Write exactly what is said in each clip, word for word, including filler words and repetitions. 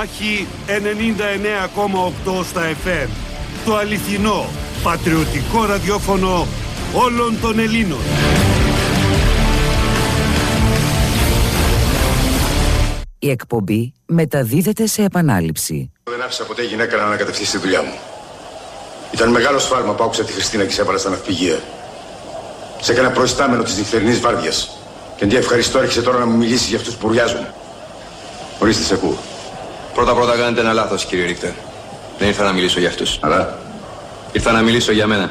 Μάχη ενενήντα εννέα κόμμα οκτώ στα εφ εμ. Το αληθινό, πατριωτικό ραδιόφωνο όλων των Ελλήνων. Η εκπομπή μεταδίδεται σε επανάληψη. Δεν άφησα ποτέ γυναίκα να ανακατευτεί στη δουλειά μου. Ήταν μεγάλο σφάλμα που άκουσα τη Χριστίνα και σε έβαλα στα ναυπηγεία. Σε έκανα προϊστάμενο της νυχτερινής βάρδιας. Και αντί ευχαριστώ έρχεσαι τώρα να μου μιλήσεις για αυτούς που ρουριάζουν. Ορίστε, σε ακούω. Πρώτα-πρώτα κάνετε ένα λάθος, κύριε Ρίχτερ. Δεν ήρθα να μιλήσω για αυτούς. Αλλά. Ήρθα να μιλήσω για μένα.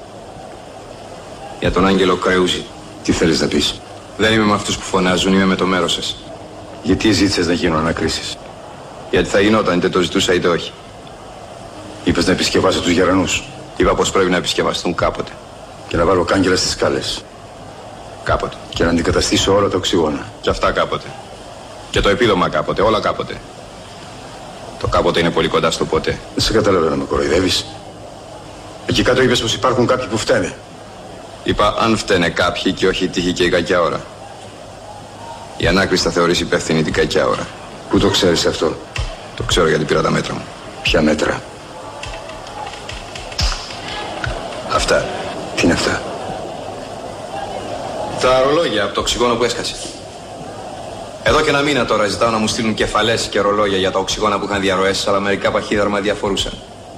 Για τον Άγγελο Κρεούζη. Τι θέλεις να πεις? Δεν είμαι με αυτούς που φωνάζουν, είμαι με το μέρος σας. Γιατί ζήτησες να γίνουν ανακρίσεις? Γιατί θα γινόταν, είτε το ζητούσα είτε όχι. Είπες να επισκευάσω τους γερανούς. Είπα πως πρέπει να επισκευαστούν κάποτε. Και να βάλω κάγκελα στις σκάλες. Κάποτε. Και να αντικαταστήσω όλα τα οξυγόνα. Και αυτά κάποτε. Και το επίδομα κάποτε, όλα κάποτε. Το κάποτε είναι πολύ κοντά στο ποτέ. Δεν σε κατάλαβα να με κοροϊδεύεις. Εκεί κάτω είπες πως υπάρχουν κάποιοι που φταίνε. Είπα αν φταίνε κάποιοι και όχι η τύχη και η κακιά ώρα. Η ανάκριση θα θεωρήσει υπεύθυνη την κακιά ώρα. Πού το ξέρεις αυτό? Το ξέρω γιατί πήρα τα μέτρα μου. Ποια μέτρα? Αυτά. Τι είναι αυτά? Τα ρολόγια από το οξυγόνο που έσκασε. Εδώ και ένα μήνα τώρα ζητάω να μου στείλουν κεφαλές και ρολόγια για τα οξυγόνα που είχαν διαρροές, αλλά μερικά παχύδαρμα διαφορούσαν.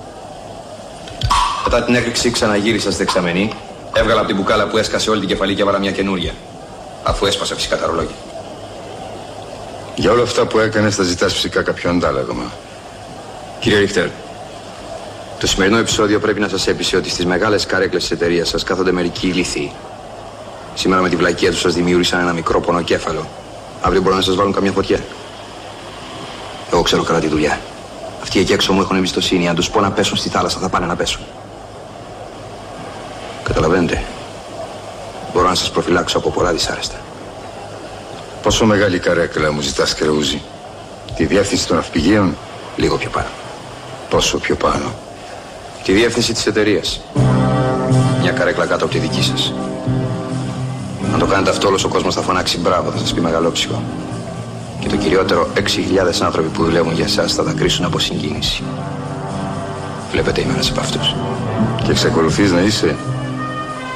Μετά την έκρηξη ξαναγύρισα στη δεξαμενή, έβγαλα από την μπουκάλα που έσκασε όλη την κεφαλή και έβαλα μια καινούρια. Αφού έσπασα φυσικά τα ρολόγια. Για όλα αυτά που έκανες θα ζητάς φυσικά κάποιο αντάλλαγμα. Κύριε Ρίχτερ, το σημερινό επεισόδιο πρέπει να σας έπεισε ότι στις μεγάλες καρέκλες της εταιρείας σας κάθονται μερικοί ηλίθιοι. Σήμερα με τη βλακεία τους σας δημιούργησαν ένα μικρό πονοκέφαλο. Αύριο μπορούν να σας βάλουν καμιά φωτιά. Εγώ ξέρω καλά τη δουλειά. Αυτοί εκεί έξω μου έχουν εμπιστοσύνη. Αν τους πω να πέσουν στη θάλασσα θα πάνε να πέσουν. Καταλαβαίνετε. Μπορώ να σας προφυλάξω από πολλά δυσάρεστα. Πόσο μεγάλη καρέκλα μου ζητάς, Κρεούζη? Τη διεύθυνση των ναυπηγείων? Λίγο πιο πάνω. Πόσο πιο πάνω? Τη διεύθυνση της εταιρείας. Μια καρέκλα κάτω από τη δική σας. Αν το κάνετε αυτό, όλος ο κόσμος θα φωνάξει μπράβο, θα σας πει μεγαλόψυχο. Και το κυριότερο, έξι χιλιάδες άνθρωποι που δουλεύουν για εσάς θα τα κρίσουν από συγκίνηση. Βλέπετε, είμαι ένας από αυτούς. Και εξακολουθείς να είσαι?